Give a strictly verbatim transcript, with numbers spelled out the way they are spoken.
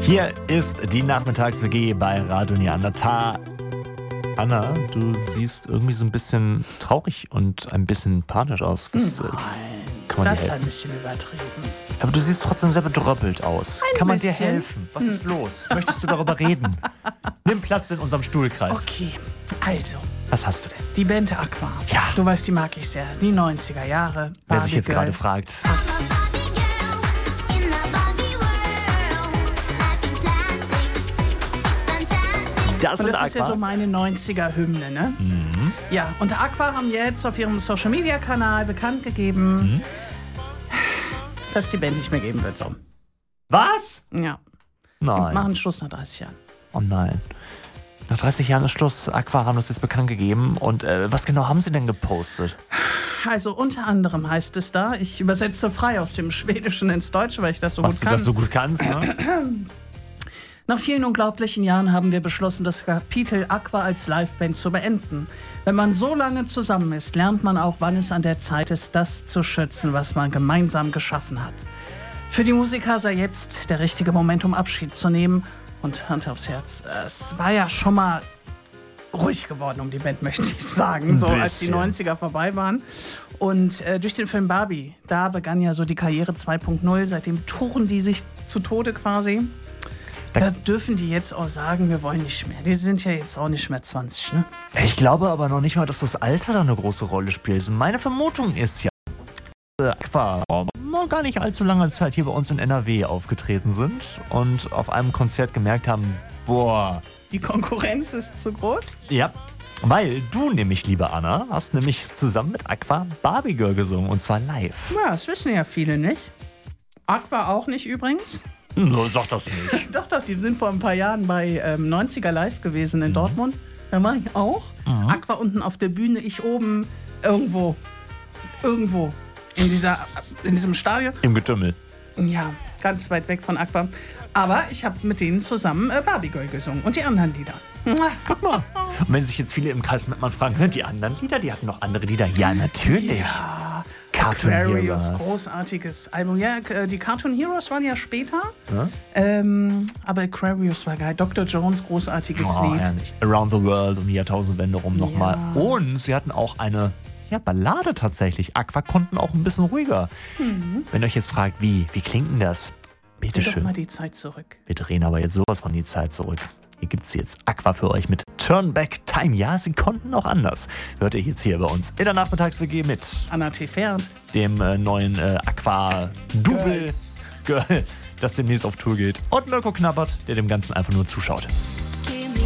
Hier ist die Nachmittags-W G bei Radio Neandertal. Anna, du siehst irgendwie so ein bisschen traurig und ein bisschen panisch aus. Was, Nein, kann man das dir ist ein helfen? bisschen übertrieben. Aber du siehst trotzdem sehr bedröppelt aus. Ein kann man bisschen. dir helfen? Was ist los? Möchtest du darüber reden? Nimm Platz in unserem Stuhlkreis. Okay, also, Was hast du denn? die Band Aqua. Ja. Du weißt, die mag ich sehr. Die neunziger Jahre. Wer sich jetzt Barbie gerade Girl. fragt. Das Und sind das ist ja so Aqua. meine neunziger-Hymne, ne? Mhm. Ja, und Aqua haben jetzt auf ihrem Social-Media-Kanal bekannt gegeben, Mhm. dass es die Band nicht mehr geben wird. So. Was? Ja. Nein. Machen Schluss nach dreißig Jahren. Oh nein. Nach dreißig Jahren ist Schluss. Aqua haben das jetzt bekannt gegeben. Und äh, was genau haben sie denn gepostet? Also unter anderem heißt es da, ich übersetze frei aus dem Schwedischen ins Deutsche, weil ich das so Was gut du kann. das so gut kannst, ne? Nach vielen unglaublichen Jahren haben wir beschlossen, das Kapitel Aqua als Liveband zu beenden. Wenn man so lange zusammen ist, lernt man auch, wann es an der Zeit ist, das zu schützen, was man gemeinsam geschaffen hat. Für die Musiker sei jetzt der richtige Moment, um Abschied zu nehmen. Und Hand aufs Herz, es war ja schon mal ruhig geworden um die Band, möchte ich sagen, so Ein als die bisschen. neunziger vorbei waren. Und äh, durch den Film Barbie, da begann ja so die Karriere zwei Punkt null. Seitdem touren die sich zu Tode quasi. Da dürfen die jetzt auch sagen, wir wollen nicht mehr. Die sind ja jetzt auch nicht mehr zwanzig, ne? Ich glaube aber noch nicht mal, dass das Alter da eine große Rolle spielt. Meine Vermutung ist ja, dass Aqua vor gar nicht allzu langer Zeit hier bei uns in N R W aufgetreten sind und auf einem Konzert gemerkt haben, boah, Die Konkurrenz ist zu groß. ja, weil du nämlich, liebe Anna, hast nämlich zusammen mit Aqua Barbie Girl gesungen und zwar live. Ja, das wissen ja viele nicht. Aqua auch nicht übrigens. No, sag das nicht. Doch, doch, die sind vor ein paar Jahren bei ähm, neunziger Live gewesen in Dortmund. Da war ich auch. Mhm. Aqua unten auf der Bühne, ich oben irgendwo. Irgendwo. In, dieser, in diesem Stadion. Im Getümmel. Ja, ganz weit weg von Aqua. Aber ich habe mit denen zusammen äh, Barbie Girl gesungen und die anderen Lieder. Guck mal. Und wenn sich jetzt viele im Kreis Mettmann fragen, die anderen Lieder, die hatten noch andere Lieder. Ja, natürlich. Ja, Cartoon Aquarius, Heroes. großartiges Album. Ja, äh, die Cartoon Heroes waren ja später. Ja? Ähm, aber Aquarius war geil. Doktor Jones, großartiges Oh, Lied. herrlich. Around the World um die Jahrtausendwende rum nochmal. Ja. Und sie hatten auch eine ja, Ballade tatsächlich. Aqua konnten auch ein bisschen ruhiger. Mhm. Wenn ihr euch jetzt fragt, wie, wie klingt denn das? Geh doch Bitteschön. mal die Zeit zurück. Wir drehen aber jetzt sowas von die Zeit zurück. Hier gibt's jetzt Aqua für euch mit Turn Back Time. Ja, sie konnten auch anders. Hört ihr jetzt hier bei uns in der Nachmittags-W G mit Anna T. Ferd. dem äh, neuen äh, Aqua Double Girl, das demnächst auf Tour geht. Und Mirko Knappert, der dem Ganzen einfach nur zuschaut.